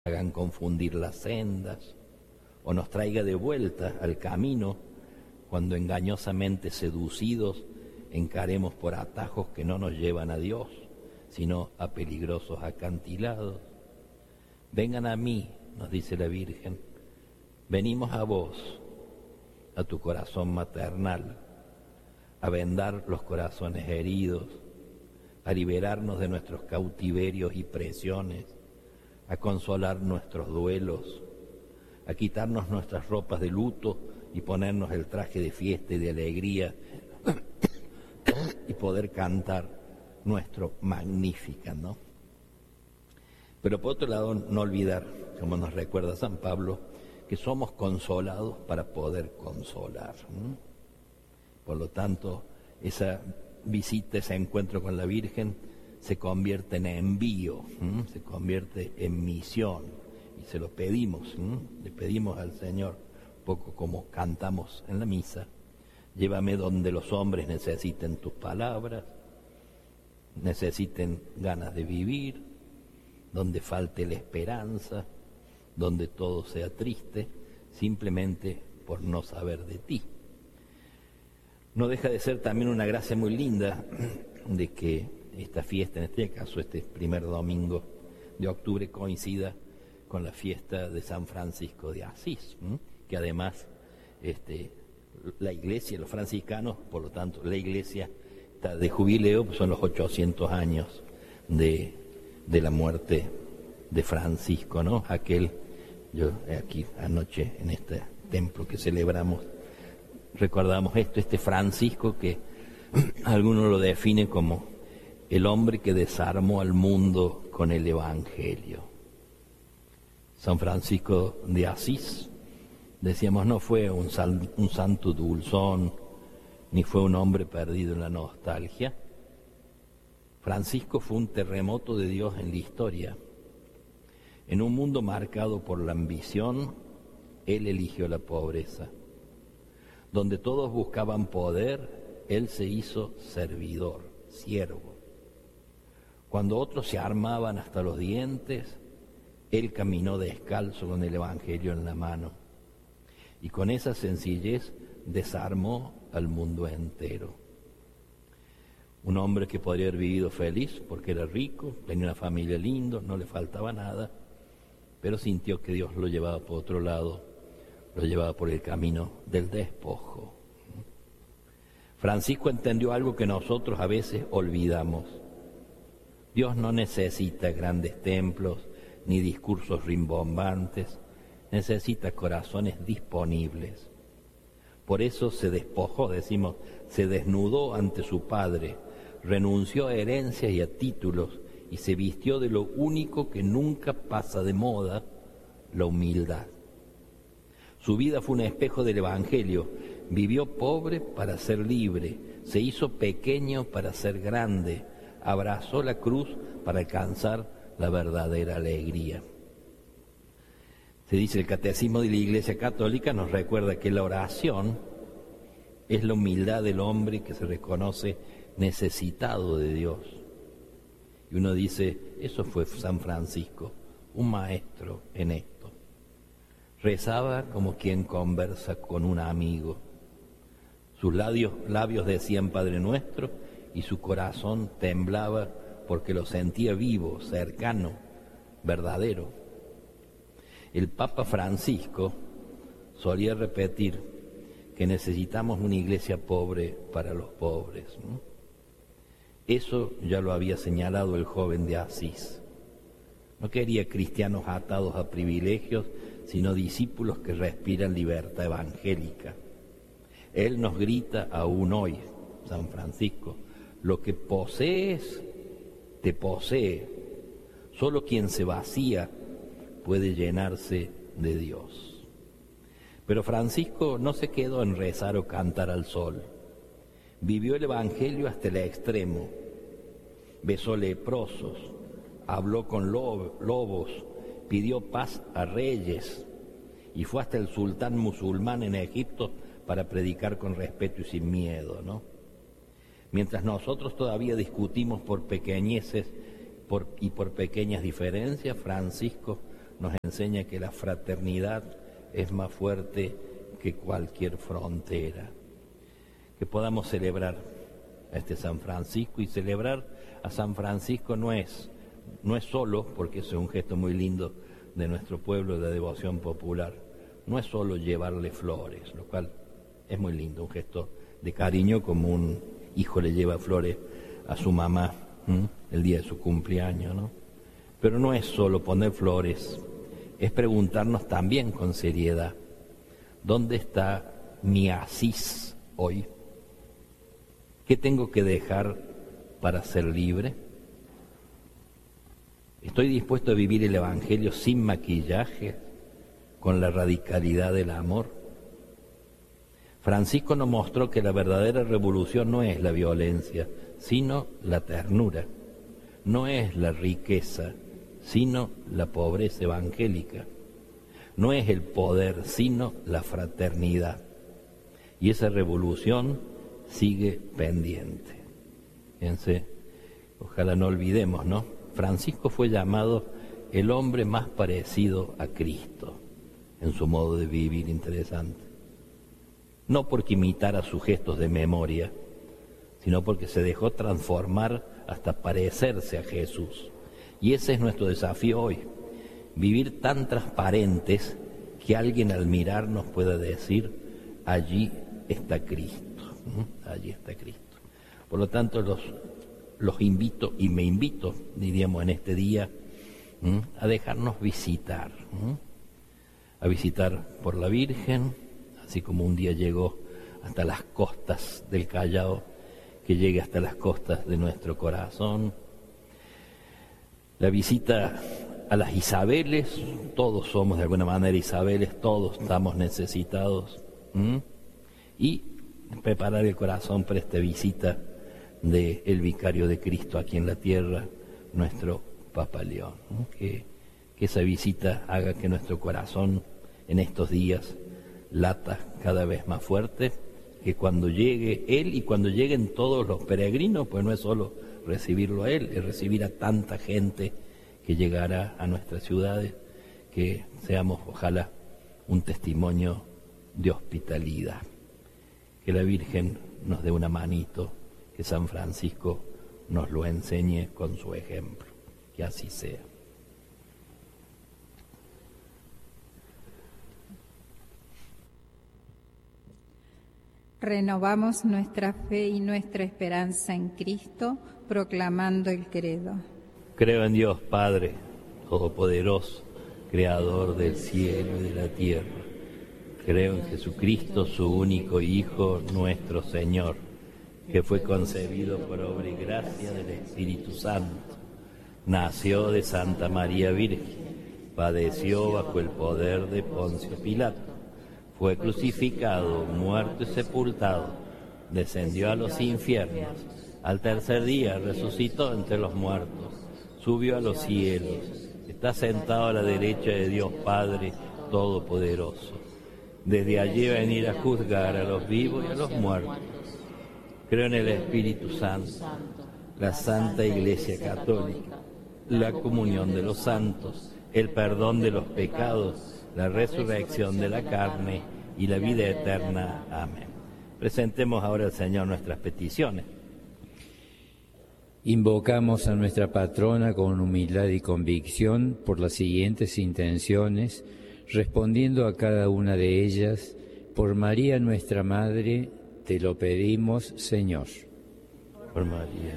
hagan confundir las sendas, o nos traiga de vuelta al camino cuando engañosamente seducidos encaremos por atajos que no nos llevan a Dios, sino a peligrosos acantilados. Vengan a mí, nos dice la Virgen, venimos a vos, a tu corazón maternal, a vendar los corazones heridos, a liberarnos de nuestros cautiverios y presiones, a consolar nuestros duelos, a quitarnos nuestras ropas de luto y ponernos el traje de fiesta y de alegría y poder cantar nuestro Magnificat, ¿no? Pero por otro lado, no olvidar, como nos recuerda San Pablo, que somos consolados para poder consolar, ¿no? Por lo tanto, esa visita, ese encuentro con la Virgen se convierte en envío, se convierte en misión, y se lo pedimos, le pedimos al Señor, poco como cantamos en la misa: llévame donde los hombres necesiten tus palabras, necesiten ganas de vivir, donde falte la esperanza, donde todo sea triste, simplemente por no saber de ti. No deja de ser también una gracia muy linda de que esta fiesta, en este caso este primer domingo de octubre, coincida con la fiesta de San Francisco de Asís, que además la Iglesia, los franciscanos, por lo tanto la Iglesia está de jubileo, pues son los 800 años de la muerte de Francisco, ¿no? Yo aquí anoche en este templo que celebramos, recordamos este Francisco que algunos lo definen como el hombre que desarmó al mundo con el Evangelio. San Francisco de Asís, decíamos, no fue un santo dulzón, ni fue un hombre perdido en la nostalgia. Francisco fue un terremoto de Dios en la historia. En un mundo marcado por la ambición, él eligió la pobreza. Donde todos buscaban poder, él se hizo servidor, siervo. Cuando otros se armaban hasta los dientes, él caminó descalzo con el Evangelio en la mano. Y con esa sencillez desarmó al mundo entero. Un hombre que podría haber vivido feliz porque era rico, tenía una familia linda, no le faltaba nada, pero sintió que Dios lo llevaba por otro lado, lo llevaba por el camino del despojo. Francisco entendió algo que nosotros a veces olvidamos. Dios no necesita grandes templos ni discursos rimbombantes, necesita corazones disponibles. Por eso se despojó, decimos, se desnudó ante su Padre, renunció a herencias y a títulos y se vistió de lo único que nunca pasa de moda, la humildad. Su vida fue un espejo del Evangelio. Vivió pobre para ser libre, se hizo pequeño para ser grande, abrazó la cruz para alcanzar la verdadera alegría. Se dice, el Catecismo de la Iglesia Católica nos recuerda que la oración es la humildad del hombre que se reconoce necesitado de Dios. Y uno dice, eso fue San Francisco, un maestro en esto. Rezaba como quien conversa con un amigo. Sus labios decían Padre Nuestro y su corazón temblaba porque lo sentía vivo, cercano, verdadero. El Papa Francisco solía repetir que necesitamos una iglesia pobre para los pobres, ¿no? Eso ya lo había señalado el joven de Asís. No quería cristianos atados a privilegios, sino discípulos que respiran libertad evangélica. Él nos grita aún hoy, San Francisco, lo que posees te posee. Solo quien se vacía puede llenarse de Dios. Pero Francisco no se quedó en rezar o cantar al sol. Vivió el Evangelio hasta el extremo. Besó leprosos, habló con lobos, pidió paz a reyes y fue hasta el sultán musulmán en Egipto para predicar con respeto y sin miedo, ¿no? Mientras nosotros todavía discutimos por pequeñeces y por pequeñas diferencias, Francisco nos enseña que la fraternidad es más fuerte que cualquier frontera. Que podamos celebrar a este San Francisco, y celebrar a San Francisco no es solo, porque eso es un gesto muy lindo de nuestro pueblo, de devoción popular, no es solo llevarle flores, lo cual es muy lindo, un gesto de cariño, como un hijo le lleva flores a su mamá el día de su cumpleaños, ¿no? Pero no es solo poner flores, es preguntarnos también con seriedad, ¿dónde está mi Asís hoy? ¿Qué tengo que dejar para ser libre? ¿Estoy dispuesto a vivir el Evangelio sin maquillaje, con la radicalidad del amor? Francisco nos mostró que la verdadera revolución no es la violencia, sino la ternura. No es la riqueza, sino la pobreza evangélica. No es el poder, sino la fraternidad. Y esa revolución sigue pendiente. Fíjense, ojalá no olvidemos, ¿no? Francisco fue llamado el hombre más parecido a Cristo en su modo de vivir interesante. No porque imitara sus gestos de memoria, sino porque se dejó transformar hasta parecerse a Jesús. Y ese es nuestro desafío hoy, vivir tan transparentes que alguien al mirarnos pueda decir, allí está Cristo, allí está Cristo. Por lo tanto, los invito, y me invito, diríamos en este día, a dejarnos visitar, a visitar por la Virgen, así como un día llegó hasta las costas del Callao, que llegue hasta las costas de nuestro corazón. La visita a las Isabeles, todos somos de alguna manera Isabeles, todos estamos necesitados, y preparar el corazón para esta visita del Vicario de Cristo aquí en la tierra, nuestro Papa León, que esa visita haga que nuestro corazón en estos días lata cada vez más fuerte, que cuando llegue Él y cuando lleguen todos los peregrinos, pues no es solo recibirlo a Él, es recibir a tanta gente que llegará a nuestras ciudades, que seamos ojalá un testimonio de hospitalidad. Que la Virgen nos dé una manito, que San Francisco nos lo enseñe con su ejemplo, que así sea. Renovamos nuestra fe y nuestra esperanza en Cristo, proclamando el credo. Creo en Dios Padre Todopoderoso, Creador del cielo y de la tierra. Creo en Jesucristo, su único Hijo, nuestro Señor, que fue concebido por obra y gracia del Espíritu Santo. Nació de Santa María Virgen, padeció bajo el poder de Poncio Pilato, fue crucificado, muerto y sepultado, descendió a los infiernos, al tercer día resucitó entre los muertos, subió a los cielos, está sentado a la derecha de Dios Padre Todopoderoso. Desde allí va a venir a juzgar a los vivos y a los muertos. Creo en el Espíritu Santo, la Santa Iglesia Católica, la comunión de los santos, el perdón de los pecados, la resurrección de la carne y la vida eterna. Amén. Presentemos ahora al Señor nuestras peticiones. Invocamos a nuestra patrona con humildad y convicción por las siguientes intenciones, respondiendo a cada una de ellas. Por María nuestra Madre, te lo pedimos, Señor. Por María.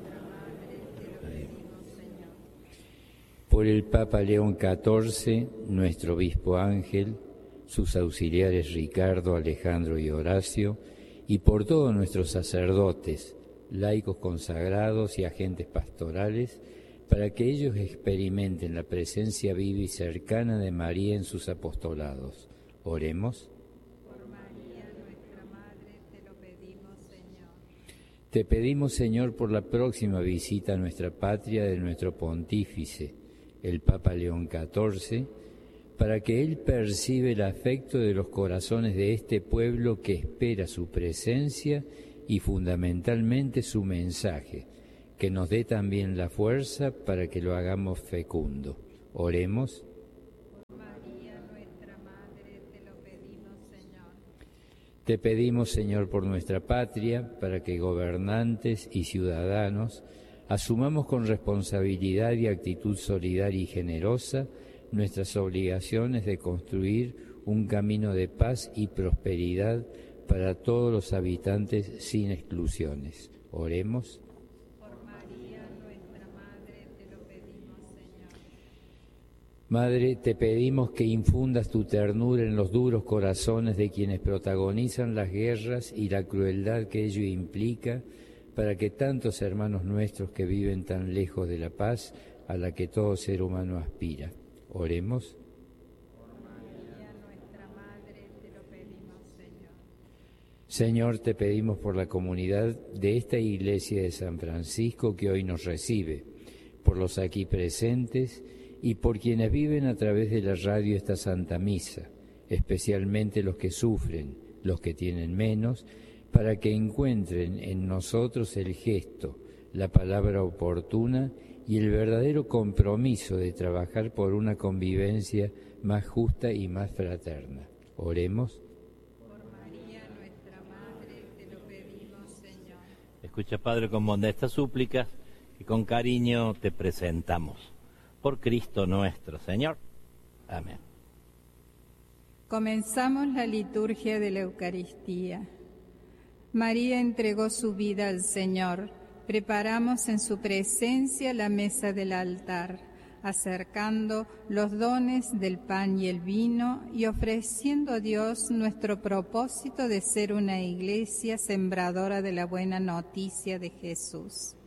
Por el Papa León XIV, nuestro obispo Ángel, sus auxiliares Ricardo, Alejandro y Horacio, y por todos nuestros sacerdotes, laicos consagrados y agentes pastorales, para que ellos experimenten la presencia viva y cercana de María en sus apostolados. Oremos. Por María, nuestra Madre, te lo pedimos, Señor. Te pedimos, Señor, por la próxima visita a nuestra patria de nuestro pontífice, el Papa León XIV, para que él perciba el afecto de los corazones de este pueblo que espera su presencia y fundamentalmente su mensaje, que nos dé también la fuerza para que lo hagamos fecundo. Oremos. Te pedimos, Señor, por nuestra patria, para que gobernantes y ciudadanos asumamos con responsabilidad y actitud solidaria y generosa nuestras obligaciones de construir un camino de paz y prosperidad para todos los habitantes sin exclusiones. Oremos. Por María, nuestra Madre, te lo pedimos, Señor. Madre, te pedimos que infundas tu ternura en los duros corazones de quienes protagonizan las guerras y la crueldad que ello implica, para que tantos hermanos nuestros que viven tan lejos de la paz a la que todo ser humano aspira. Oremos. Por María, nuestra Madre, te lo pedimos, Señor. Señor, te pedimos por la comunidad de esta Iglesia de San Francisco que hoy nos recibe, por los aquí presentes y por quienes viven a través de la radio esta Santa Misa, especialmente los que sufren, los que tienen menos, para que encuentren en nosotros el gesto, la palabra oportuna y el verdadero compromiso de trabajar por una convivencia más justa y más fraterna. Oremos. Por María, nuestra Madre, te lo pedimos, Señor. Escucha, Padre, con bondad estas súplicas que con cariño te presentamos. Por Cristo nuestro Señor. Amén. Comenzamos la liturgia de la Eucaristía. María entregó su vida al Señor. Preparamos en su presencia la mesa del altar, acercando los dones del pan y el vino y ofreciendo a Dios nuestro propósito de ser una iglesia sembradora de la buena noticia de Jesús.